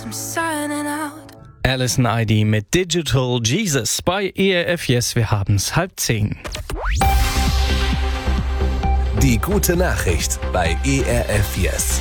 I'm signing out. Alison ID mit Digital Jesus bei ERF Yes, wir haben's 9:30. Die gute Nachricht bei ERF Yes.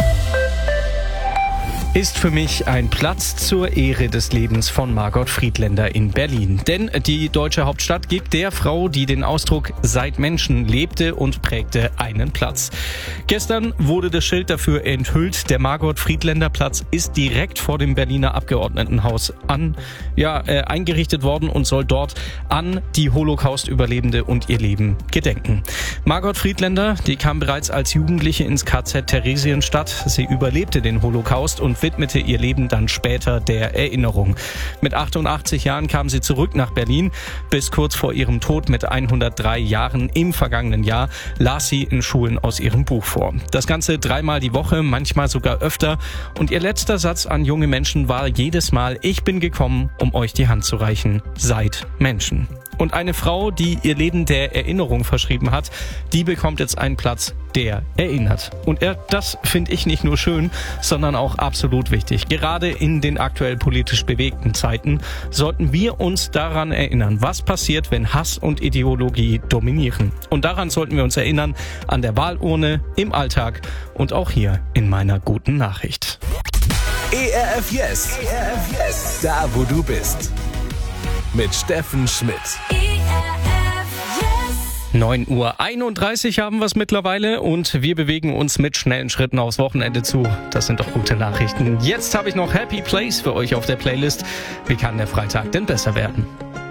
Ist für mich ein Platz zur Ehre des Lebens von Margot Friedländer in Berlin. Denn die deutsche Hauptstadt gibt der Frau, die den Ausdruck seit Menschen lebte und prägte, einen Platz. Gestern wurde das Schild dafür enthüllt. Der Margot Friedländer Platz ist direkt vor dem Berliner Abgeordnetenhaus eingerichtet worden und soll dort an die Holocaust-Überlebende und ihr Leben gedenken. Margot Friedländer, die kam bereits als Jugendliche ins KZ Theresienstadt. Sie überlebte den Holocaust und widmete ihr Leben dann später der Erinnerung. Mit 88 Jahren kam sie zurück nach Berlin. Bis kurz vor ihrem Tod mit 103 Jahren im vergangenen Jahr las sie in Schulen aus ihrem Buch vor. Das Ganze 3-mal die Woche, manchmal sogar öfter. Und ihr letzter Satz an junge Menschen war jedes Mal: Ich bin gekommen, um euch die Hand zu reichen. Seid Menschen. Und eine Frau, die ihr Leben der Erinnerung verschrieben hat, die bekommt jetzt einen Platz, der erinnert. Und das finde ich nicht nur schön, sondern auch absolut wichtig. Gerade in den aktuell politisch bewegten Zeiten sollten wir uns daran erinnern, was passiert, wenn Hass und Ideologie dominieren. Und daran sollten wir uns erinnern, an der Wahlurne, im Alltag und auch hier in meiner guten Nachricht. ERF Yes. ERF Yes. Da, wo du bist. Mit Steffen Schmidt. 9:31 Uhr haben wir es mittlerweile und wir bewegen uns mit schnellen Schritten aufs Wochenende zu. Das sind doch gute Nachrichten. Jetzt habe ich noch Happy Place für euch auf der Playlist. Wie kann der Freitag denn besser werden?